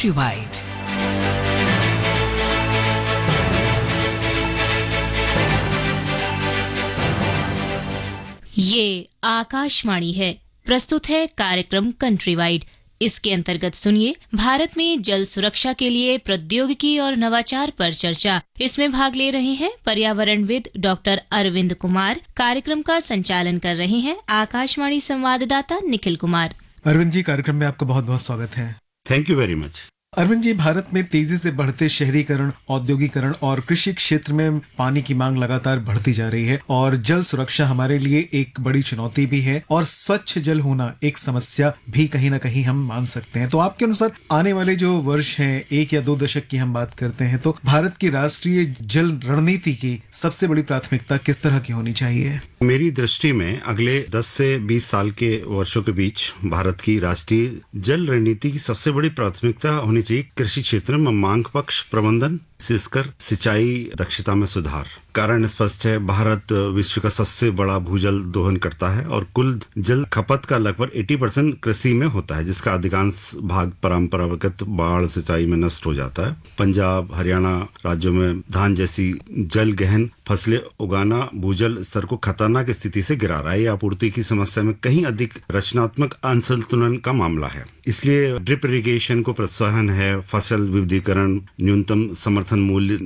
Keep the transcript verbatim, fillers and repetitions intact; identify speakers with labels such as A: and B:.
A: Countrywide.
B: ये आकाशवाणी है। प्रस्तुत है कार्यक्रम कंट्रीवाइड। इसके अंतर्गत सुनिए भारत में जल सुरक्षा के लिए प्रौद्योगिकी और नवाचार पर चर्चा। इसमें भाग ले रहे हैं पर्यावरणविद डॉक्टर अरविंद कुमार। कार्यक्रम का संचालन कर रहे हैं आकाशवाणी संवाददाता निखिल कुमार।
C: अरविंद जी, कार्यक्रम में आपका बहुत बहुत स्वागत है।
D: Thank you very much.
C: Arvind ji, Bharat में तेजी से बढ़ते शहरीकरण, औद्योगिकरण और कृषि क्षेत्र में पानी की मांग लगातार बढ़ती जा रही है और जल सुरक्षा हमारे लिए एक बड़ी चुनौती भी है और स्वच्छ जल होना एक समस्या भी कहीं ना कहीं हम मान सकते हैं। तो आपके अनुसार आने वाले जो वर्ष हैं, एक या दो दशक की हम बात करते हैं, तो भारत की राष्ट्रीय जल रणनीति की सबसे बड़ी प्राथमिकता किस तरह की होनी चाहिए?
D: मेरी दृष्टि में अगले दस से बीस साल के वर्षों के बीच भारत की राष्ट्रीय जल रणनीति की सबसे बड़ी प्राथमिकता होनी चाहिए कृषि क्षेत्र में मांग पक्ष प्रबंधन, विशेषकर सिंचाई दक्षता में सुधार। कारण स्पष्ट है, भारत विश्व का सबसे बड़ा भूजल दोहन करता है और कुल जल खपत का लगभग अस्सी परसेंट कृषि में होता है, जिसका अधिकांश भाग परंपरागत बाढ़ सिंचाई में नष्ट हो जाता है। पंजाब, हरियाणा राज्यों में धान जैसी जल गहन फसलें उगाना भूजल स्तर को खतरनाक स्थिति से गिरा रहा है। यह आपूर्ति की समस्या में कहीं अधिक रचनात्मक असंतुलन का मामला है। इसलिए ड्रिप इरिगेशन को प्रोत्साहन है, फसल विविधीकरण, न्यूनतम समर्थन मूल्य